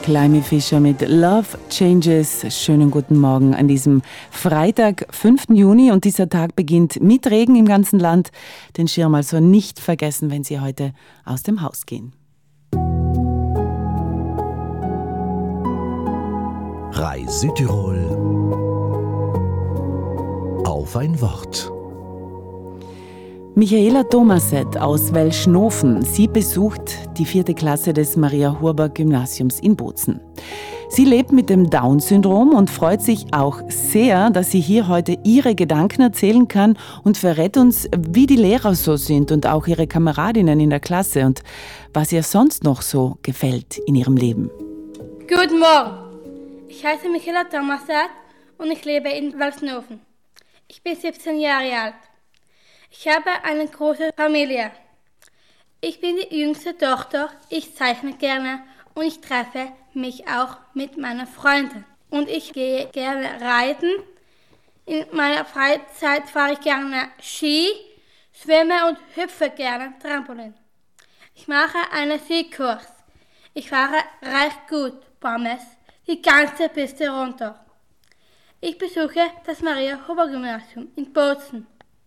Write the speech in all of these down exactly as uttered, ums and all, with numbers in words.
Climby Fisher mit Love Changes. Schönen guten Morgen an diesem Freitag, fünften Juni. Und dieser Tag beginnt mit Regen im ganzen Land. Den Schirm also nicht vergessen, wenn Sie heute aus dem Haus gehen. Rai Südtirol auf ein Wort. Michaela Thomaset aus Welschnofen. Sie besucht die vierte Klasse des Maria-Huber-Gymnasiums in Bozen. Sie lebt mit dem Down-Syndrom und freut sich auch sehr, dass sie hier heute ihre Gedanken erzählen kann und verrät uns, wie die Lehrer so sind und auch ihre Kameradinnen in der Klasse und was ihr sonst noch so gefällt in ihrem Leben. Guten Morgen, ich heiße Michaela Thomaset und ich lebe in Welschnofen. Ich bin siebzehn Jahre alt. Ich habe eine große Familie. Ich bin die jüngste Tochter, ich zeichne gerne und ich treffe mich auch mit meinen Freunden. Und ich gehe gerne reiten. In meiner Freizeit fahre ich gerne Ski, schwimme und hüpfe gerne Trampolin. Ich mache einen Skikurs. Ich fahre recht gut Pommes, die ganze Piste runter. Ich besuche das Maria-Huber-Gymnasium in Bozen.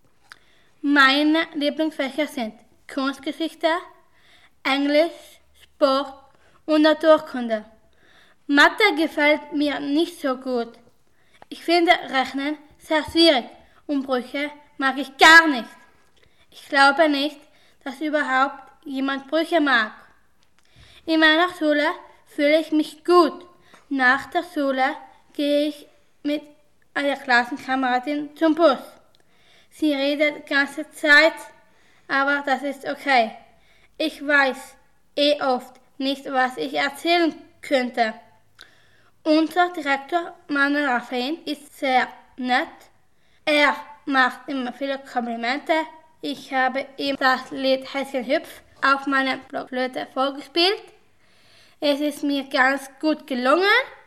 Meine Lieblingsfächer sind Kunstgeschichte, Englisch, Sport und Naturkunde. Mathe gefällt mir nicht so gut. Ich finde Rechnen sehr schwierig und Brüche mag ich gar nicht. Ich glaube nicht, dass überhaupt jemand Brüche mag. In meiner Schule fühle ich mich gut. Nach der Schule gehe ich mit einer Klassenkameradin zum Bus. Sie redet die ganze Zeit, aber das ist okay. Ich weiß eh oft nicht, was ich erzählen könnte. Unser Direktor Manuel Raphael ist sehr nett. Er macht immer viele Komplimente. Ich habe ihm das Lied Häschen hüpf auf meiner Blockflöte vorgespielt. Es ist mir ganz gut gelungen.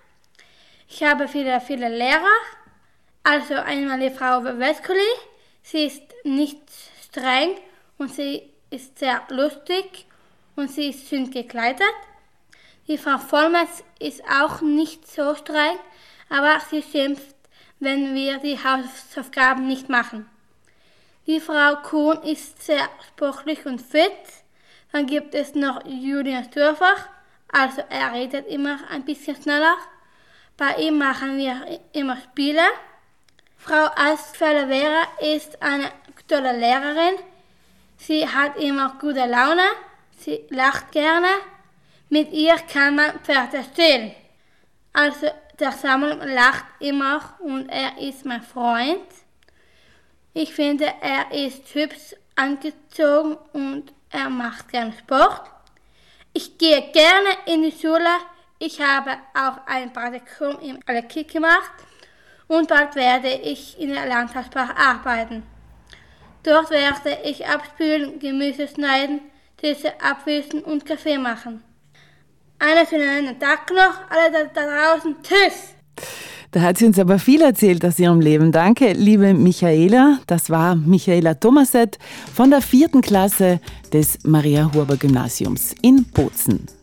Ich habe viele, viele Lehrer. Also einmal die Frau Weskoli. Sie ist nicht streng und sie ist sehr lustig und sie ist schön gekleidet. Die Frau Vollmetz ist auch nicht so streng, aber sie schimpft, wenn wir die Hausaufgaben nicht machen. Die Frau Kuhn ist sehr sportlich und fit. Dann gibt es noch Julian Dörfer, also er redet immer ein bisschen schneller. Bei ihm machen wir immer Spiele. Frau Asfelder-Vera ist eine tolle Lehrerin. Sie hat immer gute Laune. Sie lacht gerne. Mit ihr kann man Pferde stehlen. Also der Samuel lacht immer und er ist mein Freund. Ich finde, er ist hübsch angezogen und er macht gerne Sport. Ich gehe gerne in die Schule. Ich habe auch ein Praktikum im Alekik gemacht. Und bald werde ich in der Landschaftsbach arbeiten. Dort werde ich abspülen, Gemüse schneiden, Tische abwischen und Kaffee machen. Einen schönen Tag noch, alle da, da draußen. Tschüss! Da hat sie uns aber viel erzählt aus ihrem Leben. Danke, liebe Michaela. Das war Michaela Thomaset von der vierten Klasse des Maria-Huber-Gymnasiums in Bozen.